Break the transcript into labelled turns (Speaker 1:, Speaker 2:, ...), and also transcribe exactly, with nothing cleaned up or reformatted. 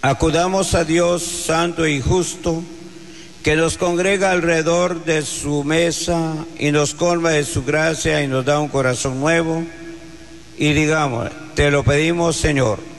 Speaker 1: Acudamos a Dios santo y justo, que nos congrega alrededor de su mesa y nos colma de su gracia y nos da un corazón nuevo, y digamos, te lo pedimos, Señor.